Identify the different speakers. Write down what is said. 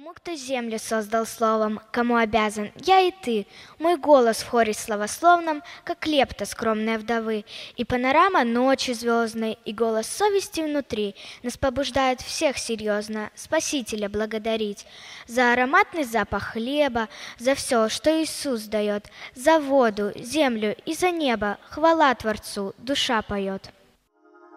Speaker 1: Тому, кто землю создал словом, кому обязан, я и ты. Мой голос в хоре славословном, как лепта скромной вдовы, и панорама ночи звездной, и голос совести внутри нас побуждает всех серьезно Спасителя благодарить за ароматный запах хлеба, за все, что Иисус дает, за воду, землю и за небо. Хвала Творцу, душа поет.